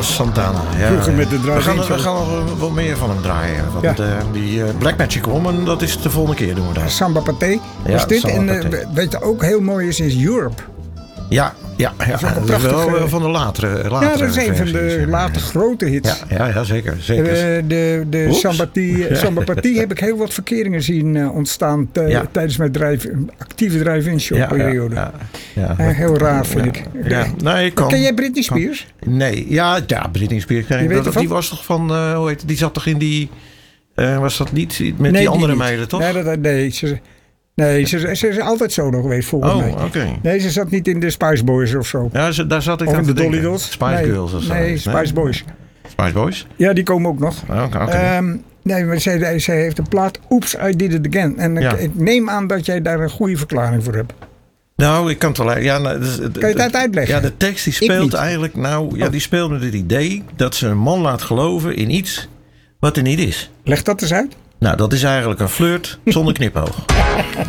Carlos Santana. Ja. Vroeger met de We drive-in. gaan nog wel meer van hem draaien. Want die Black Magic Woman, dat is de volgende keer doen we dat. Samba Paté Ja, was dit. Samba En Paté. weet je ook heel mooi is Europe. Ja. ook een Dat is prachtige- wel van de latere Ja, dat is een van versies, de late grote hits. Ja, zeker. De Oeps. Samba Paté heb ik heel wat verkeringen zien ontstaan tijdens mijn actieve drive-in show periode. Heel raar vind ik. Ja. Nee, Ken jij Britney Spears? Nee, ja, Britney Spears. Je weet ervan? Die was toch van, hoe heet het, die zat toch in die, was dat niet met die andere niet. meiden, toch? Nee, ze is altijd solo geweest volgens mij. Oké. Nee, ze zat niet in de Spice Boys of zo. Ja, daar zat ik Of aan in te de Dolly denken. Dots. Spice Girls of zo. Nee, Spice Boys. Spice Boys? Ja, die komen ook nog. Oké. Nee, maar zij heeft een plaat Oops, I Did It Again. En ik neem aan dat jij daar een goede verklaring voor hebt. Nou, ik kan het wel... Ja, Kan je het uitleggen? Ja, de tekst die Ik speelt niet. eigenlijk... die speelt met het idee dat ze een man laat geloven in iets wat er niet is. Leg dat eens uit. Nou, dat is eigenlijk een flirt zonder knipoog.